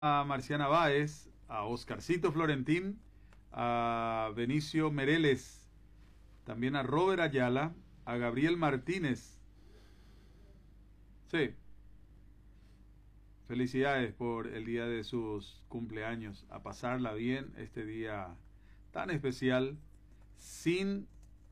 A Marciana Báez, a Oscarcito Florentín, a Benicio Mereles, también a Robert Ayala, a Gabriel Martínez. Sí, felicidades por el día de sus cumpleaños, a pasarla bien este día tan especial, sin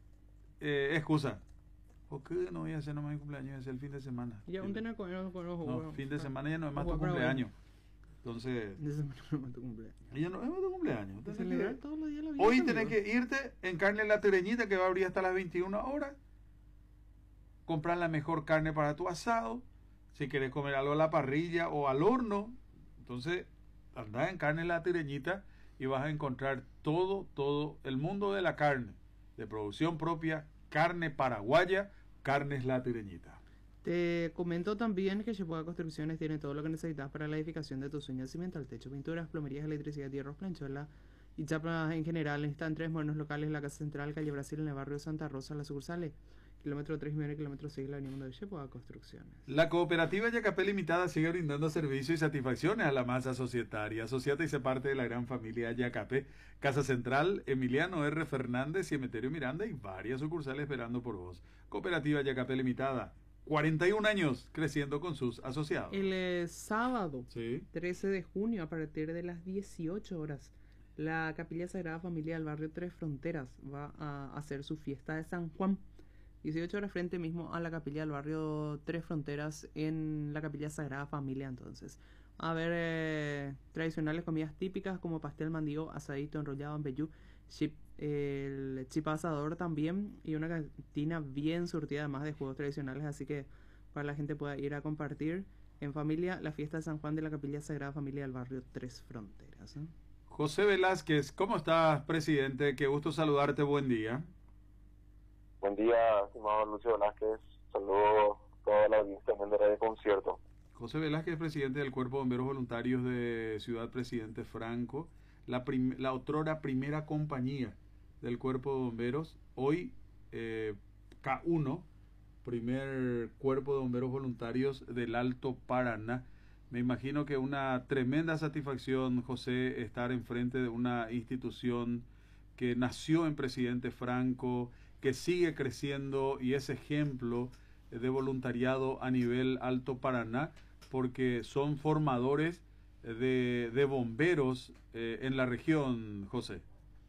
excusa. ¿Por qué no voy a hacer nomás mi cumpleaños? Es el fin de semana. Ya un tener con los No, fin de semana ya no es más tu cumpleaños. Entonces, ella no es más tu cumpleaños. Todos los días la vida, Hoy tenés que irte en Carne La Tereñita, que va a abrir hasta las 21 horas. Comprar la mejor carne para tu asado. Si quieres comer algo a la parrilla o al horno, entonces andá en Carne La Tereñita y vas a encontrar todo el mundo de la carne, de producción propia, carne paraguaya, Carnes La Tereñita. Te comento también que Chepoa Construcciones tiene todo lo que necesitas para la edificación de tu sueño: cimiento al techo, pinturas, plomerías, electricidad, hierros, planchuela y chapas en general. Están 3 modernos locales: la Casa Central, calle Brasil, en el barrio Santa Rosa, las sucursales kilómetro 3 y kilómetro 6, la avenida de Chepoa Construcciones. La cooperativa Yacapé Limitada sigue brindando servicios y satisfacciones a la masa societaria. Asociate y sé parte de la gran familia Yacapé. Casa Central, Emiliano R. Fernández, Cementerio Miranda y varias sucursales esperando por vos. Cooperativa Yacapé Limitada, 41 años creciendo con sus asociados. El sábado, sí, 13 de junio, a partir de las 18 horas, la Capilla Sagrada Familia del barrio Tres Fronteras va a hacer su fiesta de San Juan. 18 horas frente mismo a la capilla del barrio Tres Fronteras, en la Capilla Sagrada Familia. Entonces, a ver, tradicionales comidas típicas como pastel mandío, asadito enrollado en vellú, el chip asador también, y una cantina bien surtida además de juegos tradicionales, así que para la gente pueda ir a compartir en familia la fiesta de San Juan de la Capilla Sagrada Familia del barrio Tres Fronteras. José Velázquez, ¿cómo estás, presidente? Qué gusto saludarte, buen día. Buen día, estimado Lucio Velázquez. Saludos a toda la audiencia de Radio Concierto. José Velázquez, presidente del Cuerpo de Bomberos Voluntarios de Ciudad Presidente Franco, la otrora primera compañía del Cuerpo de Bomberos, hoy K1, primer Cuerpo de Bomberos Voluntarios del Alto Paraná. Me imagino que una tremenda satisfacción, José, estar enfrente de una institución que nació en Presidente Franco, que sigue creciendo y es ejemplo de voluntariado a nivel Alto Paraná, porque son formadores de bomberos en la región, José.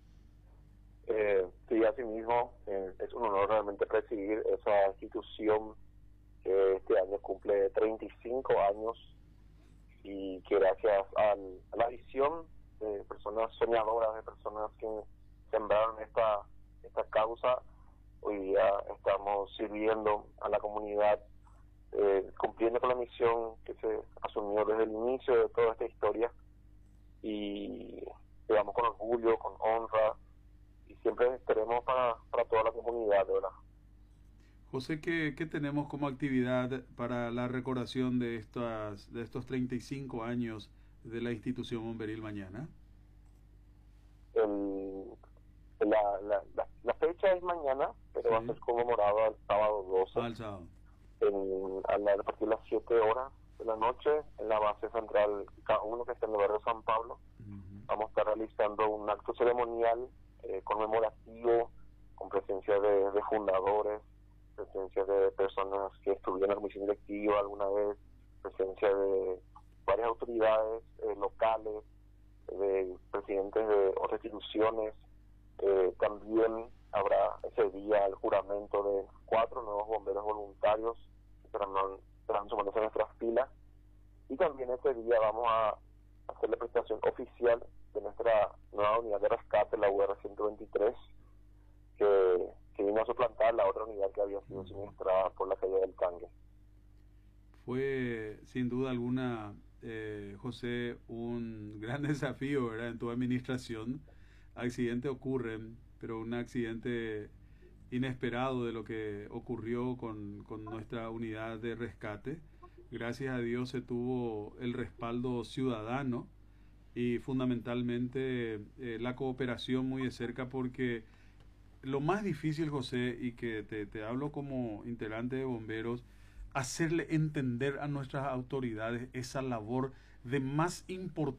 Sí, así mismo, es un honor realmente presidir esa institución que este año cumple 35 años y que gracias a la visión de personas soñadoras, de personas que sembraron esta causa, hoy día estamos sirviendo a la comunidad, cumpliendo con la misión que se asumió desde el inicio de toda esta historia, y digamos con orgullo, con honra, y siempre esperemos para toda la comunidad, de verdad. José, ¿qué tenemos como actividad para la recordación de estos 35 años de la institución bomberil mañana? La fecha es mañana, pero sí, va a ser conmemorado el sábado 12. El sábado. A partir de las 7 horas de la noche, en la base central K1, que está en el barrio San Pablo. Vamos a estar realizando un acto ceremonial conmemorativo, con presencia de fundadores, presencia de personas que estuvieron en la comisión directiva alguna vez, presencia de varias autoridades locales, de presidentes de otras instituciones. También habrá ese día el juramento de 4 nuevos bomberos voluntarios que estarán sumándose a nuestras filas, y también ese día vamos a hacer la presentación oficial de nuestra nueva unidad de rescate, la UR-123, que vino a suplantar la otra unidad que había sido suministrada por la calle del Cangue. Fue sin duda alguna, José, un gran desafío, ¿verdad?, en tu administración. Accidentes ocurren, pero un accidente inesperado de lo que ocurrió con nuestra unidad de rescate. Gracias a Dios se tuvo el respaldo ciudadano y fundamentalmente la cooperación muy de cerca, porque lo más difícil, José, y que te hablo como integrante de bomberos, hacerle entender a nuestras autoridades esa labor de más importancia